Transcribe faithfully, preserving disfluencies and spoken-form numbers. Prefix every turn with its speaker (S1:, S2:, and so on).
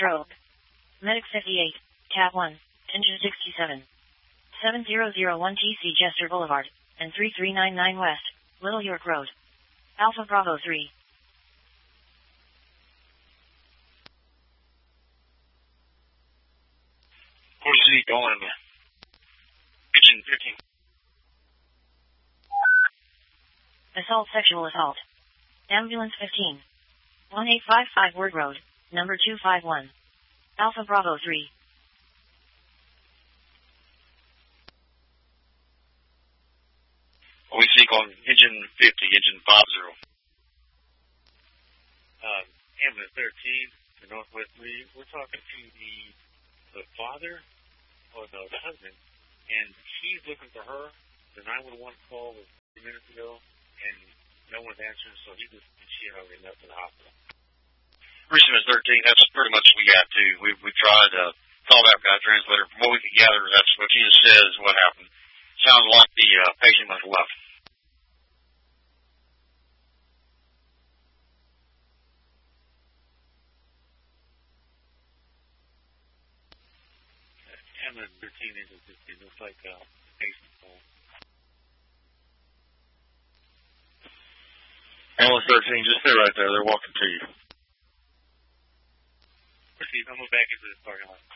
S1: stroke. Medic fifty-eight, Cat one, Engine sixty-seven. seven zero zero one T C Jester Boulevard, and three three nine nine West, Little York Road. Alpha Bravo three.
S2: Where's he going? Engine fifteen.
S1: Assault sexual assault. Ambulance fifteen. one eight five five Word Road, number two five one. Alpha Bravo three.
S2: We seek on engine fifty, engine five zero.
S3: Uh, ambulance thirteen, to Northwest three. We're talking to the, the father or the husband, and he's looking for her. The nine one one call was three minutes ago, and no one's answering, so he just, she had already left to the hospital.
S2: Richmond thirteen, that's pretty much what we got too. We we tried to call that guy translator. From what we could gather, that's what he just says what happened. Sounds like the uh, patient must have left.
S3: Ambulance thirteen is just, it looks like a uh, patient call.
S2: Ambulance thirteen, just stay right there. They're walking to you.
S3: Proceed, I'm going back into this parking lot.